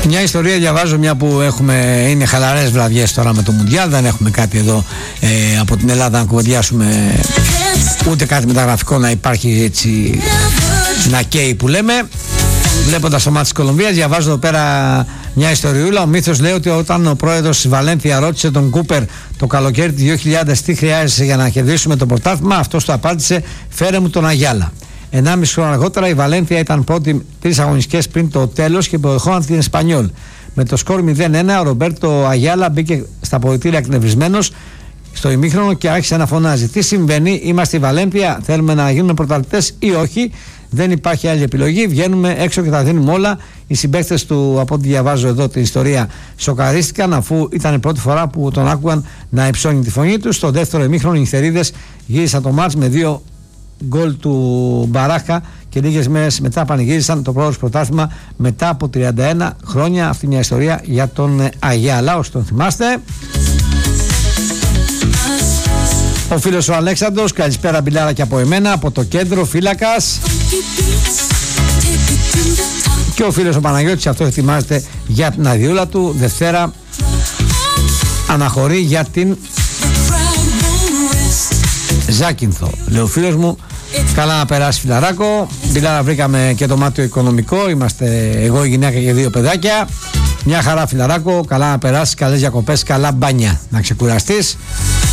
Μια ιστορία διαβάζω, μια που είναι χαλαρές βραδιές τώρα με το Μουντιάλ. Δεν έχουμε κάτι εδώ από την Ελλάδα να κουβεντιάσουμε, ούτε κάτι μεταγραφικό να υπάρχει έτσι να καίει που λέμε. Βλέποντας το μάτι της Κολομβίας, διαβάζω εδώ πέρα μια ιστοριούλα. Ο μύθος λέει ότι όταν ο πρόεδρος της Βαλένθια ρώτησε τον Κούπερ το καλοκαίρι του 2000 τι χρειάζεσαι για να κερδίσουμε το πρωτάθλημα, αυτός του απάντησε: φέρε μου τον Αγιάλα. 1,5 χρόνο αργότερα η Βαλένθια ήταν πρώτη 3 αγωνιστικές πριν το τέλος και υποδεχόταν την Εσπανιόλ. Με το σκορ 0-1 ο Ρομπέρτο Αγιάλα μπήκε στα αποδυτήρια εκνευρισμένος στο ημίχρονο και άρχισε να φωνάζει: τι συμβαίνει, είμαστε η Βαλένθια, θέλουμε να γίνουμε πρωταθλητές ή όχι? Δεν υπάρχει άλλη επιλογή. Βγαίνουμε έξω και τα δίνουμε όλα. Οι συμπαίκτες του, από ό,τι διαβάζω εδώ την ιστορία, σοκαρίστηκαν αφού ήταν η πρώτη φορά που τον άκουγαν να υψώνει τη φωνή του. Στο δεύτερο ημίχρονο οι νυχτερίδες γύρισαν το μάτς με 2 γκολ του Μπαράχα και λίγες μέρες μετά πανηγύρισαν το πρώτο πρωτάθλημα μετά από 31 χρόνια. Αυτή μια ιστορία για τον Αγιάλα, όσοι τον θυμάστε. Ο φίλος ο Αλέξανδρος, καλησπέρα Μπιλάρα και από εμένα, από το κέντρο, φύλακας. Και ο φίλος ο Παναγιώτης, αυτό ετοιμάζεται για την αδειούλα του. Δευτέρα αναχωρεί για την Ζάκυνθο. Λέει ο φίλος μου, καλά να περάσει φιλαράκο. Μπιλάρα, βρήκαμε και το μάτιο οικονομικό. Είμαστε εγώ, η γυναίκα και 2 παιδάκια. Μια χαρά φιλαράκο, καλά να περάσεις, καλές διακοπές, καλά μπάνια. Να ξεκουραστείς.